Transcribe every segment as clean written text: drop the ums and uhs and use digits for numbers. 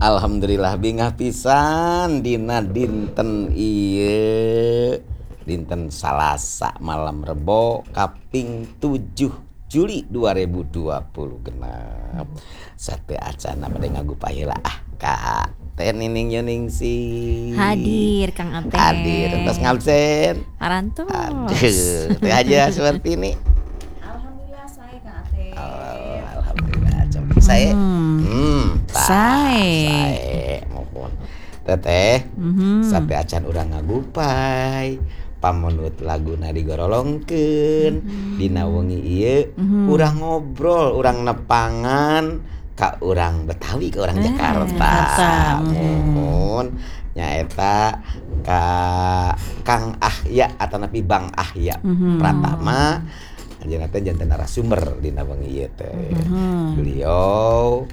Alhamdulillah bingah pisan dina dinten ieu dinten Salasa malam Rebo kaping 7 Juli 2020 genep. Sate acana bade ngagupaheula Kak Teh Nining Yuningsi. Hadir Kang Atep. Hadir entos ngabsen. Parantos. Aduh, teh aja seperti ini. Alhamdulillah saya Kang Atep. Oh, alhamdulillah coba saya. Sae mohon. Teteh, sate acan urang ngagupai. Pamunut laguna digorolongkeun dina wengi ieu urang ngobrol, urang nepangan ka urang Betawi ka urang Jakarta. Mohon nyaeta ka Kang Ahya atau napi Bang Ahya Pratama. Anjeunna teh janten narasumber dina wengi ieu teh. Beliau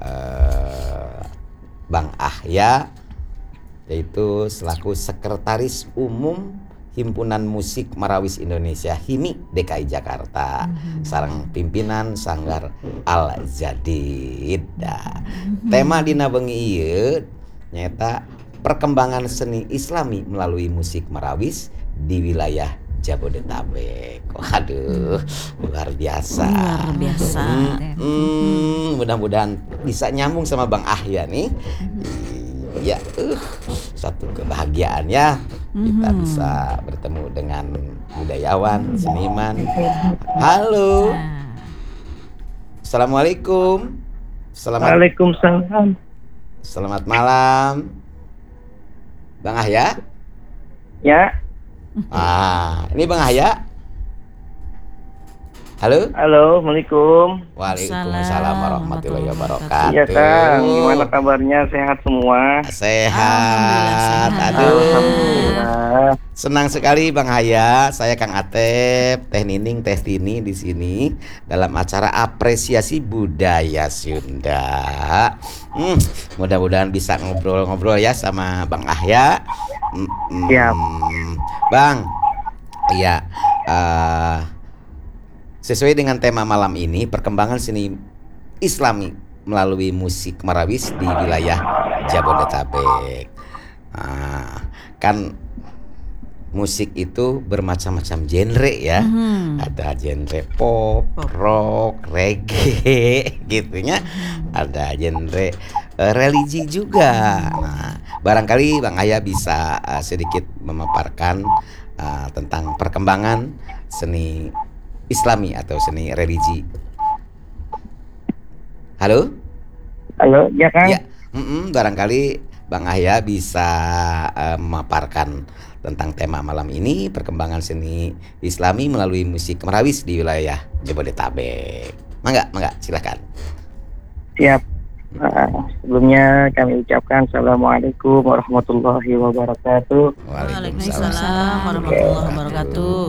Bang Ahya yaitu selaku Sekretaris Umum Himpunan Musik Marawis Indonesia HIMI DKI Jakarta, sareng pimpinan Sanggar Al Jadid. Tema dina bengi ieu nyaeta perkembangan seni Islami melalui musik Marawis di wilayah Jabodetabek. Waduh, luar biasa. Luar biasa. Mudah-mudahan bisa nyambung sama Bang Ahya nih. Ya, satu kebahagiaan ya. Kita bisa bertemu dengan budayawan, seniman. Halo. Assalamualaikum. Waalaikumsalam. Selamat malam. Bang Ahya? Ya. Ini Bang Ahya. Halo. Assalamualaikum. Waalaikumsalam warahmatullahi wabarakatuh. Iya Kang, gimana kabarnya? Sehat semua? Sehat. Aduh. Alhamdulillah. Senang sekali Bang Ahya. Saya Kang Atep, Teh Nining, Teh Tini di sini dalam acara apresiasi budaya Sunda. Mudah-mudahan bisa ngobrol-ngobrol ya sama Bang Ahya. Siap. Bang. Iya. Sesuai dengan tema malam ini, perkembangan seni Islami melalui musik Marawis di wilayah Jabodetabek. Kan musik itu bermacam-macam genre ya. Ada genre pop, rock, reggae gitunya. Ada genre religi juga. Nah, barangkali Bang Ahya bisa sedikit memaparkan tentang perkembangan seni Islami atau seni religi. Halo? Halo, ya Kang? Ya, barangkali Bang Ahya bisa memaparkan tentang tema malam ini, perkembangan seni Islami melalui musik Marawis di wilayah Jabodetabek. Mangga, silakan. Siap. Sebelumnya kami ucapkan Assalamualaikum warahmatullahi wabarakatuh. Waalaikumsalam warahmatullahi wabarakatuh.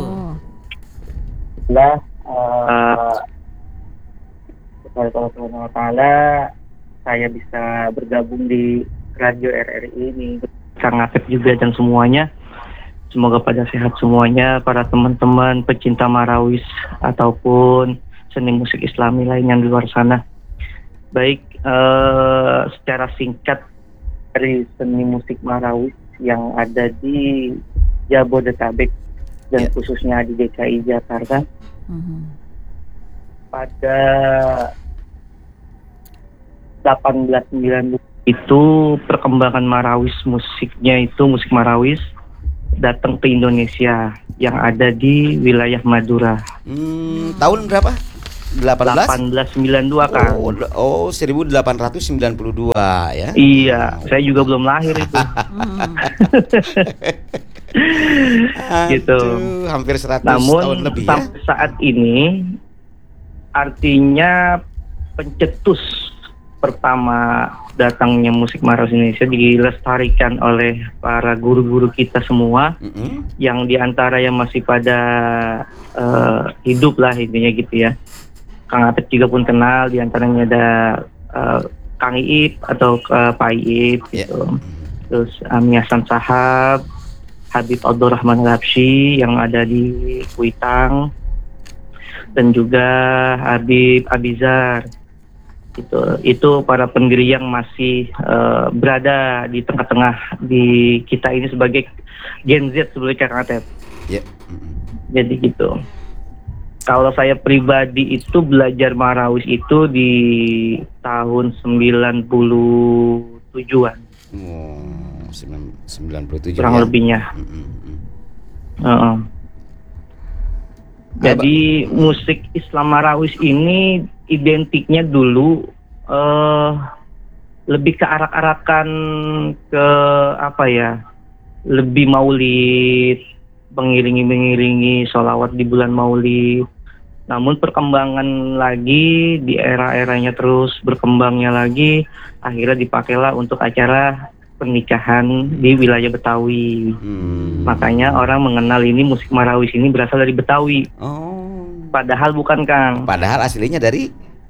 Kepada Allah Subhanahu wa Ta'ala, saya bisa bergabung di Radio RRI ini. Kang Atep juga dan semuanya. Semoga pada sehat semuanya, para teman-teman pecinta Marawis ataupun seni musik Islami lain yang di luar sana. Baik, secara singkat dari seni musik Marawis yang ada di Jabodetabek dan khususnya di DKI Jakarta. Pada 1890 itu perkembangan Marawis musiknya itu musik Marawis datang ke Indonesia yang ada di wilayah Madura. Tahun berapa? 1892 Kang. 1892 ya. Iya, saya juga belum lahir itu. Gitu. Hampir 100 Namun, tahun lebih ya. sampai saat ini artinya pencetus pertama datangnya musik Marawis Indonesia dilestarikan oleh para guru-guru kita semua, yang diantara yang masih pada hidup lah intinya gitu ya. Kang Atep juga pun kenal, diantaranya ada Kang Iip atau Pak Iip gitu. Terus Ami Hasan Sahab, Habib Abdurrahman Labsyi yang ada di Kuitang, dan juga Habib Abizar Itu para pendiri yang masih berada di tengah-tengah di kita ini sebagai Gen Z sebelumnya Kang Atep. Ya. Jadi gitu. Kalau saya pribadi itu belajar Marawis itu di tahun 97-an. Oh, 97 kurang ya. lebihnya. Jadi musik Islam Marawis ini identiknya dulu lebih ke arak-arakan, ke apa ya, lebih maulid, mengiringi sholawat di bulan maulid. Namun perkembangan lagi di era-eranya terus berkembangnya lagi, akhirnya dipakailah untuk acara pernikahan di wilayah Betawi. Makanya orang mengenal ini musik Marawis ini berasal dari Betawi. Oh. Padahal bukan, Kang. Padahal aslinya dari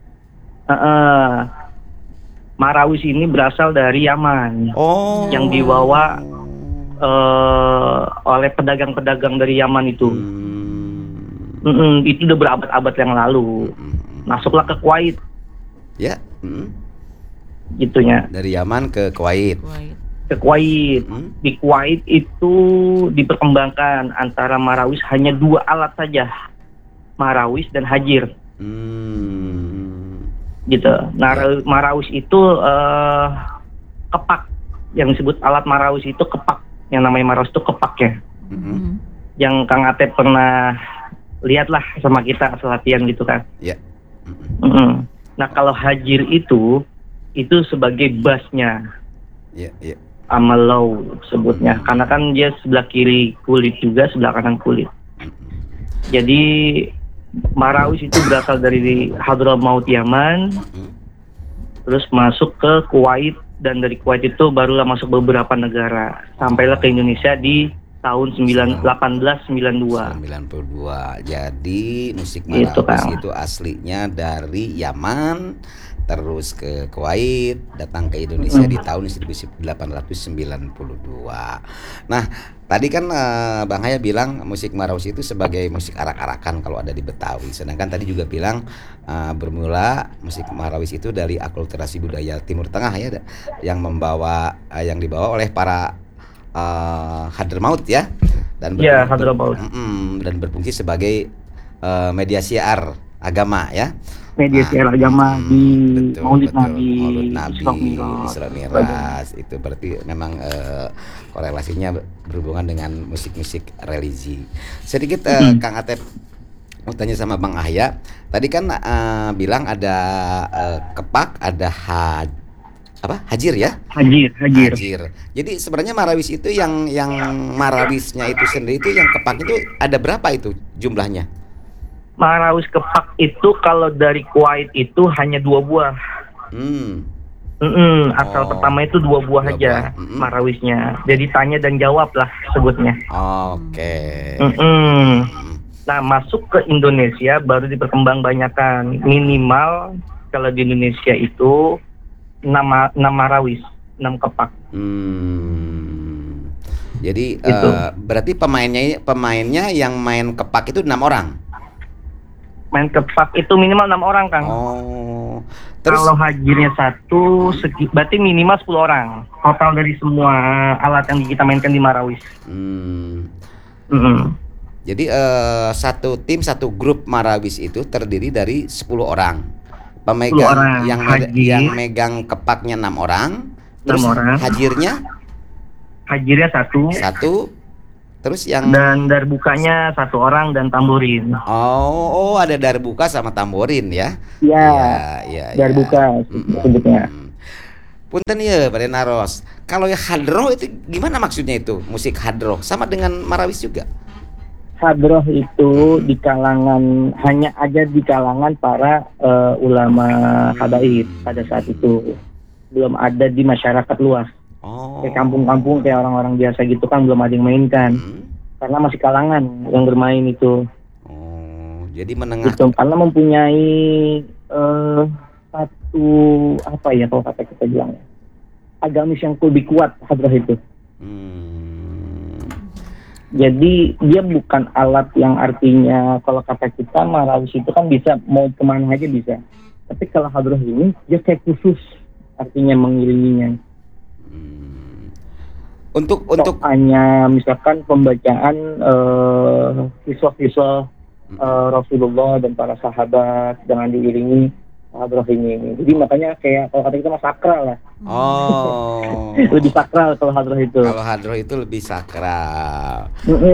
Marawis ini berasal dari Yaman. Oh. Yang dibawa oleh pedagang-pedagang dari Yaman itu. Itu udah berabad-abad yang lalu. Masuklah ke Kuwait. Ya. Gitunya. Dari Yaman ke Kuwait. Ke Kuwait. Di Kuwait itu diperkembangkan antara Marawis hanya 2 alat saja. Marawis dan hajir. Gitu. Marawis itu kepak. Yang disebut alat Marawis itu kepak. Yang namanya Marawis itu kepak ya. Yang Kang Atep pernah lihatlah sama kita latihan gitu kan. Ya. Nah kalau hajir itu sebagai bassnya. Ya. Amalau sebutnya. Karena kan dia sebelah kiri kulit juga, sebelah kanan kulit. Jadi Marawis itu berasal dari Hadramaut Yaman, terus masuk ke Kuwait, dan dari Kuwait itu barulah masuk beberapa negara, sampailah ke Indonesia di tahun 1892. Jadi musik Marawis itu aslinya dari Yaman, terus ke Kuwait, datang ke Indonesia di tahun 1892. Nah, tadi kan Bang Haya bilang musik Marawis itu sebagai musik arak-arakan kalau ada di Betawi. Sedangkan tadi juga bilang bermula musik Marawis itu dari akulturasi budaya Timur Tengah ya, yang dibawa oleh para Hadramaut ya, dan dan berfungsi sebagai media siar agama ya. Media siar agama di Maulid Nabi, Isra Miraj. Itu berarti memang korelasinya berhubungan dengan musik-musik religi. Sedikit Kang Atep mau tanya sama Bang Ahya. Tadi kan bilang ada kepak, ada hajir ya? Hajir. Jadi sebenarnya Marawis itu yang Marawisnya itu sendiri itu yang kepak itu ada berapa itu jumlahnya? Marawis kepak itu kalau dari Kuwait itu hanya 2 buah. Asal pertama itu 2 buah aja Marawisnya. Jadi tanya dan jawab lah sebutnya. Oke. Nah masuk ke Indonesia baru diperkembang banyakan. Minimal kalau di Indonesia itu 6 Marawis, 6 kepak. Jadi berarti pemainnya yang main kepak itu 6 orang. Main kepak itu minimal 6 orang, Kang. Terus kalau hajirnya 1, berarti minimal 10 orang. Total dari semua alat yang kita mainkan di Marawis. Jadi satu tim, satu grup Marawis itu terdiri dari 10 orang. Pemegang yang megang kepaknya 6 orang. Terus 6 orang. Hajirnya 1. Terus dan darbukanya 1 orang dan tamborin. Oh, ada darbuka sama tamborin ya? Iya. Darbuka sebutnya. Punten ya, Pak Naros. Kalau ya hadroh itu gimana maksudnya itu? Musik hadroh sama dengan Marawis juga? Hadroh itu hanya ada di kalangan para ulama habaib pada saat itu, belum ada di masyarakat luas. Kayak kampung-kampung kayak orang-orang biasa gitu kan belum ada yang mainkan, karena masih kalangan yang bermain itu. Jadi menengah. Gitu, karena mempunyai satu apa ya kalau kata kita bilang agamis yang lebih kuat hadroh itu. Jadi dia bukan alat yang artinya kalau kata kita Marawis itu kan bisa mau kemana aja bisa, Tapi kalau hadroh ini dia kayak khusus artinya mengiringinya. Untuk hanya misalkan pembacaan kisah-kisah Rasulullah dan para sahabat dengan diiringi hadroh ini. Jadi makanya kayak kalau kata kita mah sakral lah. Oh. Lebih sakral kalau hadroh itu. Kalau hadroh itu lebih sakral.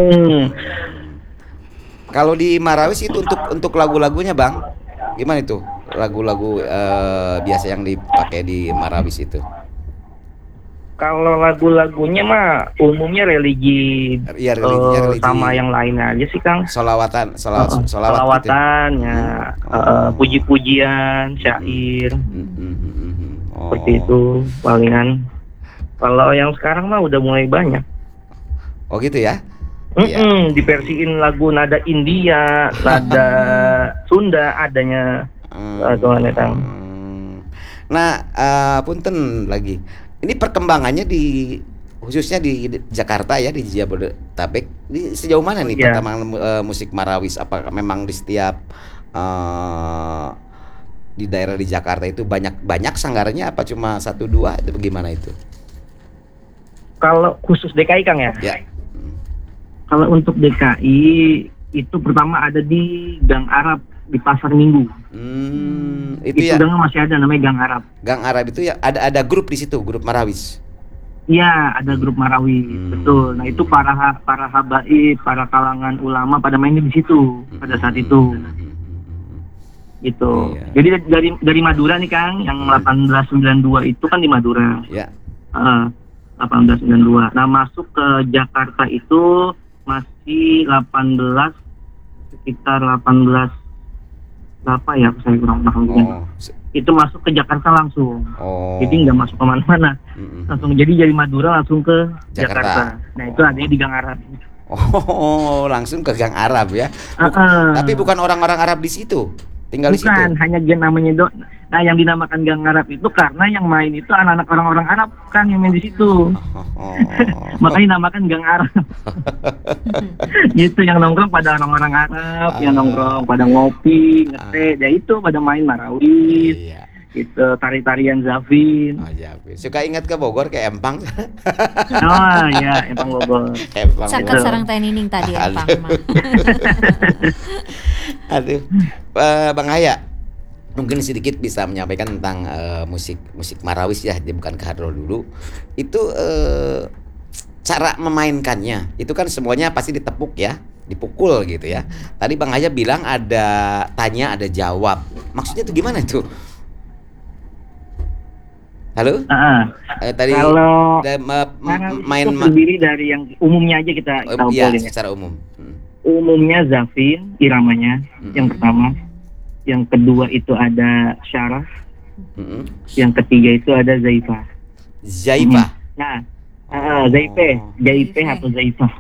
Kalau di Marawis itu untuk lagu-lagunya Bang, gimana itu? Lagu-lagu biasa yang dipakai di Marawis itu? Kalau lagu-lagunya mah umumnya religi, Ya, religi. sama yang lainnya aja sih Kang. Solawatan Solawatan, gitu. ya, puji-pujian, syair, seperti itu palingan. Kalau yang sekarang mah udah mulai banyak. Oh gitu ya? Diversiin lagu nada India, nada Sunda adanya. Nah, punten lagi. Ini perkembangannya khususnya di Jakarta ya, di Jabodetabek. Sejauh mana nih perkembangan musik Marawis? Apakah memang di setiap di daerah di Jakarta itu banyak sanggarnya, apa cuma 1-2 itu bagaimana itu? Kalau khusus DKI Kang ya? Ya. Kalau untuk DKI itu pertama ada di Gang Arab di Pasar Minggu. Itu ya. Gang masih ada namanya Gang Arab. Gang Arab itu ya ada grup di situ, grup Marawis. Iya, ada grup Marawis, betul. Nah itu para habaib, para kalangan ulama pada mainnya di situ pada saat itu. Gitu. Iya. Jadi dari Madura nih Kang, yang 1892 itu kan di Madura. Ya. 1892. Nah masuk ke Jakarta itu masih sekitar 18 berapa ya, saya kurang paham juga. Itu masuk ke Jakarta langsung. Jadi nggak masuk kemana-mana. Langsung jadi dari Madura langsung ke Jakarta. Nah itu adanya di Gang Arab. Oh, langsung ke Gang Arab ya. Tapi bukan orang-orang Arab di situ. Tinggal di situ. Bukan, hanya gen namanya Nah, yang dinamakan Gang Arab itu karena yang main itu anak-anak orang-orang Arab kan yang main di situ. Makanya dinamakan Gang Arab. Gitu, yang nongkrong pada orang-orang Arab, yang nongkrong pada ngopi, ngeteh, ya itu pada main Marawis. Iya. Gitu, tari-tarian Zafin. Zafin. Suka ingat ke Bogor, ke Empang? Oh iya, Empang Bogor. Caket sarang teh nining tadi Empang mah. Aduh, Bang Haya, mungkin sedikit bisa menyampaikan tentang musik Marawis ya, dia bukan hadroh dulu. Itu cara memainkannya, itu kan semuanya pasti ditepuk ya, dipukul gitu ya. Tadi Bang Haya bilang ada tanya, ada jawab. Maksudnya itu gimana itu? Halo? Tadi kalau main terdiri dari yang umumnya aja kita ya, obrolin. secara umum. Umumnya Zafin iramanya yang pertama, yang kedua itu ada Syarah, yang ketiga itu ada Zaifah. Nah, Zaifah atau Zaifah.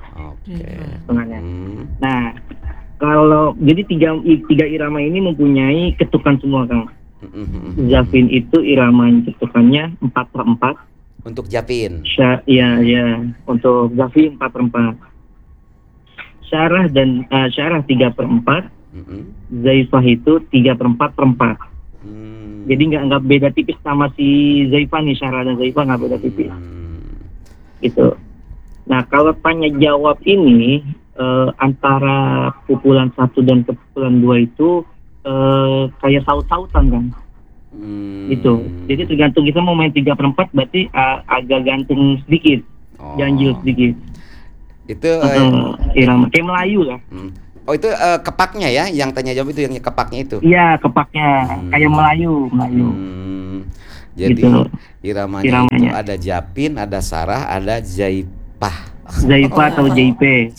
Nah, kalau jadi tiga irama ini mempunyai ketukan semua Kang. Zafin itu irama ketukannya 4/4. Untuk Zafin. Ya, untuk Zafin 4/4. Syarah 3/4. Zaifah itu 3/4/4. Jadi nggak beda tipis sama si Zaifah nih, Syarah dan Zaifah nggak beda tipis. Gitu. Nah kalau tanya jawab ini antara pukulan 1 dan pukulan 2 itu kayak saut-sautan kan. Gitu. Jadi tergantung kita mau main 3/4 berarti agak gantung sedikit, ganjil sedikit. Itu irama kayak Melayu lah. Oh itu kepaknya ya, yang tanya jawab itu yang kepaknya itu? Iya kepaknya kayak Melayu. Jadi gitu. iramanya itu ada Japin, ada Sarah, ada Zaifah. Zaifah atau JP.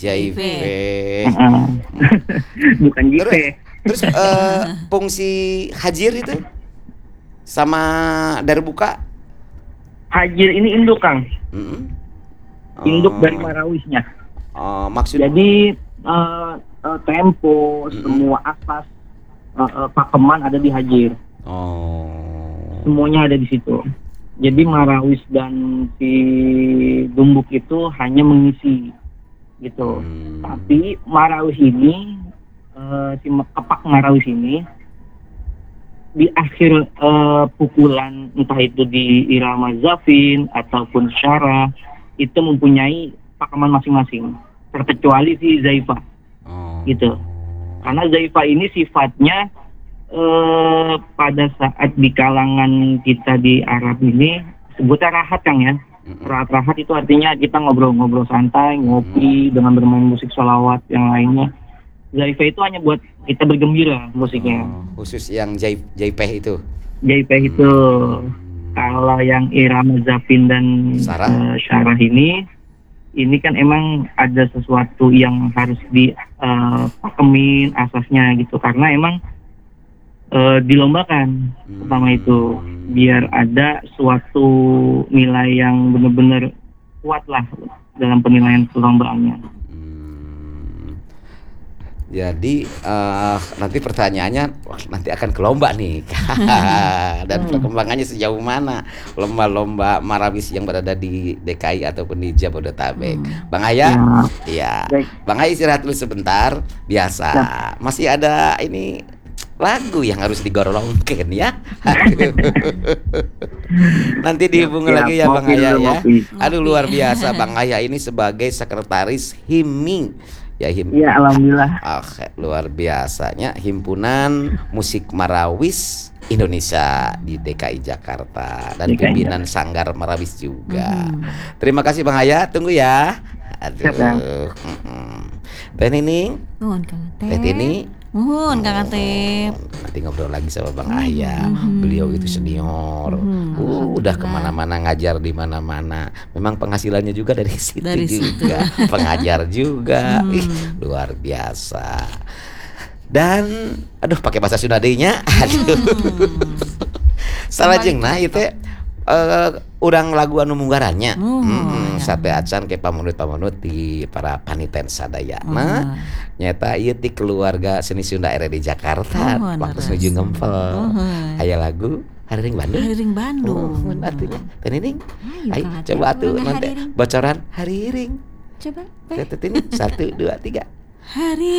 Bukan JP. Terus fungsi hajir itu sama darbuka? Hajir ini induk Kang. Induk dari Marawisnya. Maksudnya? Jadi tempo, semua asas pakeman ada di hajir. Semuanya ada di situ. Jadi Marawis dan si Dumbuk itu hanya mengisi gitu. Tapi Marawis ini si kepak Marawis ini di akhir pukulan, entah itu di irama Zafin ataupun Syara, itu mempunyai pakaman masing-masing, terkecuali si Zaifa gitu. Karena Zaifa ini sifatnya pada saat di kalangan kita di Arab ini sebutnya rahat, Kang ya. Rahat itu artinya kita ngobrol-ngobrol santai, ngopi dengan bermain musik sholawat yang lainnya. Zaifa itu hanya buat kita bergembira musiknya. Khusus yang Jaipeh itu. Jaipeh itu. Kalau yang irama Zafin dan Syarah ini kan emang ada sesuatu yang harus dipakemin asasnya gitu, karena emang dilombakan pertama itu biar ada suatu nilai yang benar-benar kuat lah dalam penilaian perlombaannya. Jadi nanti pertanyaannya nanti akan ke lomba nih dan perkembangannya sejauh mana lomba-lomba marawis yang berada di DKI ataupun di Jabodetabek. Bang Aya, ya. Bang Aya istirahat dulu sebentar. Biasa masih ada ini lagu yang harus digorolongkan ya. Nanti dihubungi lagi ya Bang Aya ya. Aduh luar biasa Bang Aya ini sebagai sekretaris HIMI. Ya alhamdulillah. Luar biasanya Himpunan Musik Marawis Indonesia di DKI Jakarta dan pimpinan Sanggar Marawis juga. Terima kasih Bang Aya, tunggu ya. Aduh. Teh Nining. Teh Tini. Kang Atep. Nanti ngobrol lagi sama Bang Aya. Beliau itu senior. Udah kemana-mana ngajar di mana-mana. Memang penghasilannya juga dari situ juga. Pengajar juga. Luar biasa. Dan aduh pakai bahasa Sunda deui-nya. Aduh. Salajeng nah ieu teh urang lagu anu munggarannya. Sate acan ke pamanut-pamanut di para paniten sadayana. Nyata ieu ti keluarga seni Sunda RRI Jakarta waktu nuju ngempel. Aya lagu Hariring Bandung. Hariring Bandung. Artinya Teh Nining. Ayo coba atuh nanti bocoran Hariring. Coba. Teh Tini 1 2 3. Hari